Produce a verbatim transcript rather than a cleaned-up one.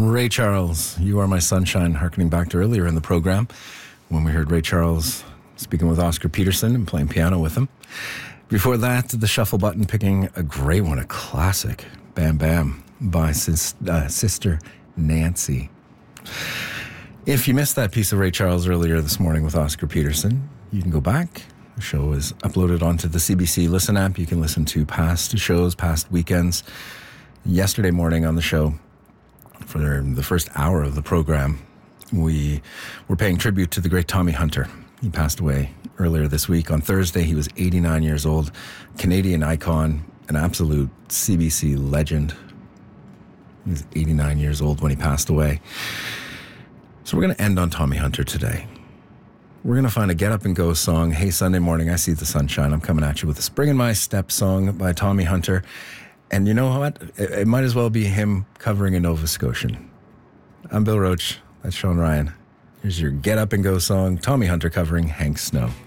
Ray Charles, You Are My Sunshine, harkening back to earlier in the program when we heard Ray Charles speaking with Oscar Peterson and playing piano with him. Before that, the Shuffle Button picking a great one, a classic, Bam Bam, by sis, uh, Sister Nancy. If you missed that piece of Ray Charles earlier this morning with Oscar Peterson, you can go back. The show is uploaded onto the C B C Listen app. You can listen to past shows, past weekends. Yesterday morning on the show, for the first hour of the program, we were paying tribute to the great Tommy Hunter. He passed away earlier this week. On Thursday, he was eighty-nine years old, Canadian icon, an absolute C B C legend. He was eighty-nine years old when he passed away. So we're going to end on Tommy Hunter today. We're going to find a Get Up and Go song. Hey, Sunday morning, I see the sunshine. I'm coming at you with a Spring in My Step song by Tommy Hunter. And you know what? It, it might as well be him covering a Nova Scotian. I'm Bill Roach. That's Sean Ryan. Here's your Get Up and Go song. Tommy Hunter covering Hank Snow.